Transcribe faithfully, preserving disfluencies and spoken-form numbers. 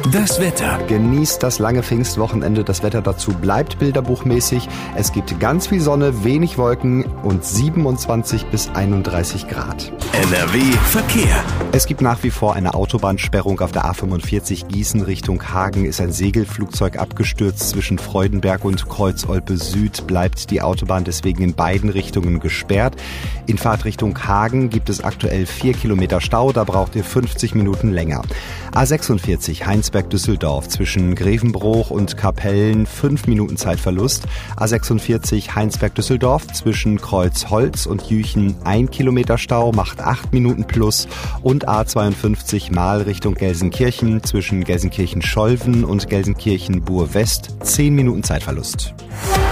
Das Wetter. Genießt das lange Pfingstwochenende. Das Wetter dazu bleibt bilderbuchmäßig. Es gibt ganz viel Sonne, wenig Wolken und siebenundzwanzig bis einunddreißig Grad. N R W Verkehr. Es gibt nach wie vor eine Autobahnsperrung auf der A fünfundvierzig Gießen Richtung Hagen. Ist ein Segelflugzeug abgestürzt. Zwischen Freudenberg und Kreuzolpe Süd bleibt die Autobahn deswegen in beiden Richtungen gesperrt. In Fahrt Richtung Hagen gibt es aktuell vier Kilometer Stau. Da braucht ihr fünfzig Minuten länger. A sechsundvierzig Heinsberg-Düsseldorf zwischen Grevenbroich und Kapellen fünf Minuten Zeitverlust. A sechsundvierzig Heinsberg-Düsseldorf zwischen Kreuzholz und Jüchen ein Kilometer Stau, macht acht Minuten plus. Und A zweiundfünfzig Mahl Richtung Gelsenkirchen zwischen Gelsenkirchen-Scholven und Gelsenkirchen-Bur-West zehn Minuten Zeitverlust.